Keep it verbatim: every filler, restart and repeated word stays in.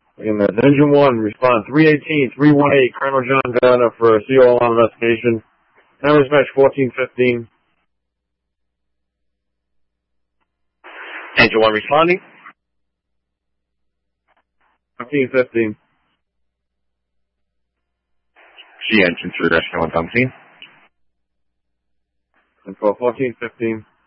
Again, that's Engine one, respond three eighteen, three eighteen, Colonel John Vanna for a C O alarm investigation. Now dispatch fourteen fifteen. Engine one responding. fourteen fifteen. G engine three rescue on scene. And for fourteen fifteen.